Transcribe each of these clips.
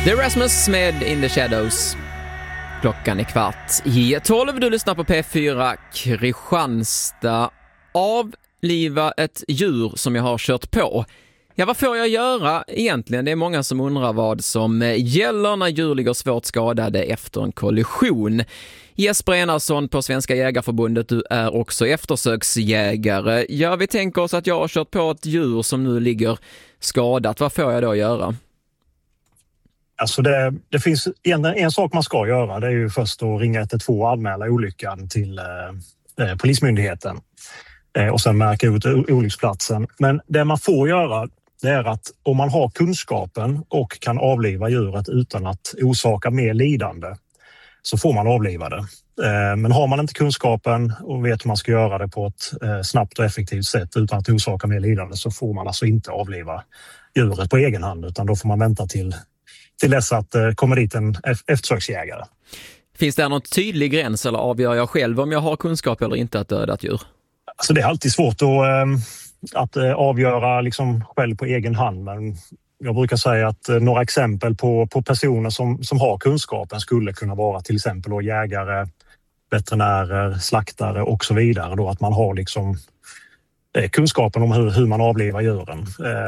The Rasmus med In the Shadows. Klockan är 11:15. Du lyssnar på P4 Kristianstad. Avliva ett djur som jag har kört på. Ja, vad får jag göra egentligen? Det är många som undrar vad som gäller när djur ligger svårt skadade efter en kollision. Jesper Enarsson på Svenska Jägarförbundet, du är också eftersöksjägare. Ja, vi tänker oss att jag har kört på ett djur som nu ligger skadat. Vad får jag då göra? Alltså det finns en sak man ska göra, det är ju först att ringa 112 och anmäla olyckan till Polismyndigheten och sen märka ut olycksplatsen. Men det man får göra, det är att om man har kunskapen och kan avliva djuret utan att orsaka mer lidande, så får man avliva det. Men har man inte kunskapen och vet hur man ska göra det på ett snabbt och effektivt sätt utan att orsaka mer lidande, så får man alltså inte avliva djuret på egen hand, utan då får man vänta till dess att kommer dit en eftersöksjägare. Finns det någon tydlig gräns eller avgör jag själv om jag har kunskap eller inte att döda ett djur? Alltså det är alltid svårt att avgöra liksom själv på egen hand, men jag brukar säga att några exempel på personer som har kunskapen skulle kunna vara till exempel då jägare, veterinärer, slaktare och så vidare. Då, att man har liksom kunskapen om hur man avlivar djuren.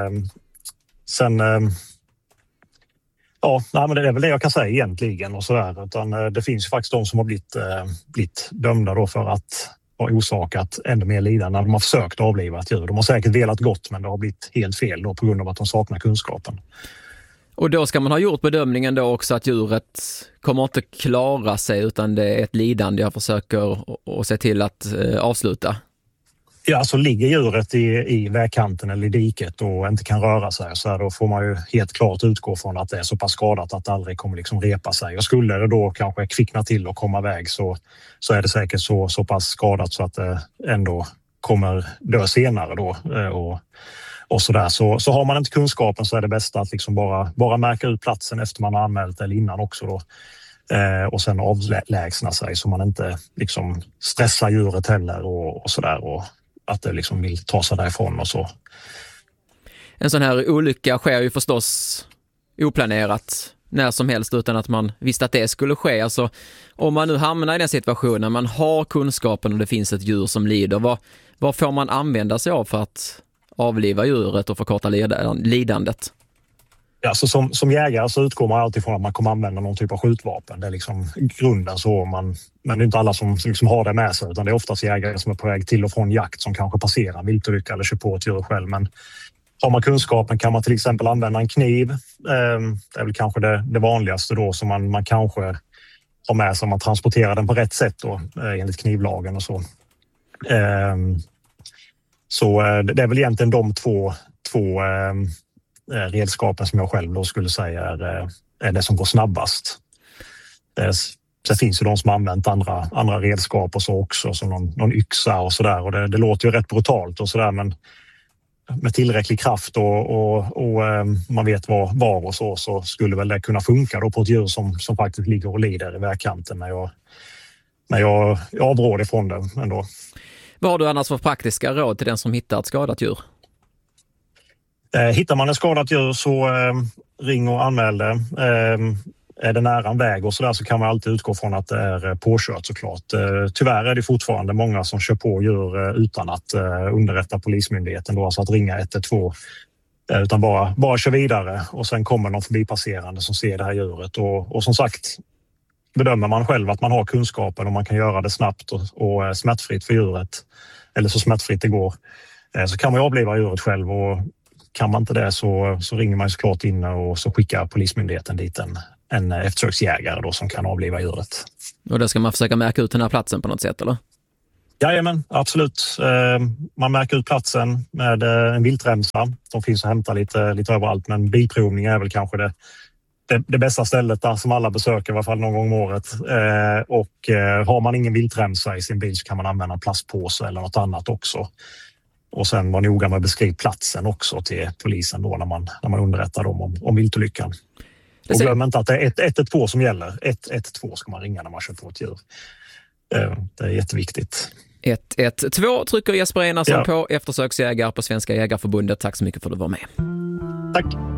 Men det är väl det jag kan säga egentligen och sådär. Utan det finns ju faktiskt de som har blivit dömda då för att ha orsakat ännu mer lidande när de har försökt avliva ett djur. De har säkert velat gott, men det har blivit helt fel då på grund av att de saknar kunskapen. Och då ska man ha gjort bedömningen då också att djuret kommer inte klara sig, utan det är ett lidande jag försöker att se till att avsluta. Ja, alltså ligger djuret i vägkanten eller i diket och inte kan röra sig, så här, då får man ju helt klart utgå från att det är så pass skadat att det aldrig kommer liksom repa sig. Och skulle det då kanske kvickna till och komma iväg, så är det säkert så pass skadat så att det ändå kommer dö senare då. Och så där. Så har man inte kunskapen, så är det bästa att liksom bara märka ut platsen efter man har anmält eller innan också då. Och sen avlägsna sig så man inte liksom stressar djuret heller och sådär, och att det liksom vill ta sig därifrån och så. En sån här olycka sker ju förstås oplanerat när som helst utan att man visste att det skulle ske. Alltså, om man nu hamnar i den situationen, man har kunskapen och det finns ett djur som lider, vad får man använda sig av för att avliva djuret och förkorta lidandet? Ja, så som jägare så utgår man alltid från att man kommer använda någon typ av skjutvapen. Det är liksom grunden så. Men det är inte alla som liksom har det med sig, utan det är oftast jägare som är på väg till och från jakt som kanske passerar en viltolycka eller kör på ett djur själv. Men har man kunskapen kan man till exempel använda en kniv. Det är väl kanske det vanligaste då som man kanske har med sig om man transporterar den på rätt sätt då, enligt knivlagen och så. Så det är väl egentligen de två redskapen som jag själv då skulle säga är det som går snabbast. Sen finns ju de som har använt andra redskap och så också, som någon yxa och sådär, och det låter ju rätt brutalt och sådär, men med tillräcklig kraft och man vet var och så skulle väl det kunna funka då på ett djur som faktiskt ligger och lider i vägkanten när jag avråder ifrån det ändå. Vad har du annars för praktiska råd till den som hittar ett skadat djur? Hittar man ett skadat djur så ring och anmäl det. Är det nära en väg och så där, så kan man alltid utgå från att det är påkört såklart. Tyvärr är det fortfarande många som kör på djur utan att underrätta Polismyndigheten då, alltså att ringa 112, utan bara kör vidare och sen kommer någon förbipasserande som ser det här djuret. Och som sagt, bedömer man själv att man har kunskapen och man kan göra det snabbt och smärtfritt för djuret, eller så smärtfritt det går, så kan man avliva djuret själv. Och kan man inte det så ringer man såklart in och så skickar Polismyndigheten dit en eftersöksjägare då som kan avliva djuret. Och då ska man försöka märka ut den här platsen på något sätt, eller? Jajamän, absolut. Man märker ut platsen med en viltremsa. De finns att hämta lite överallt, men bilprovning är väl kanske det bästa stället där som alla besöker, i alla fall någon gång om året. Och har man ingen viltremsa i sin bil så kan man använda en plastpåse eller något annat också. Och sen var noga med att beskriva platsen också till polisen då när man underrättar dem om viltolyckan. Och glöm inte att det är 112 som gäller. 112 ska man ringa när man kör på ett djur. Det är jätteviktigt. 112 trycker Jesper Enarsson på, eftersöksjägare på Svenska Jägarförbundet. Tack så mycket för att du var med. Tack.